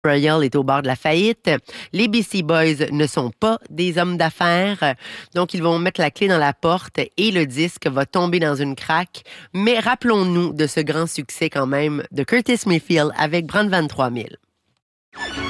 Royal est au bord de la faillite. Les Beastie Boys ne sont pas des hommes d'affaires. Donc, ils vont mettre la clé dans la porte et le disque va tomber dans une craque. Mais rappelons-nous de ce grand succès quand même de Curtis Mayfield avec Brand 23 000.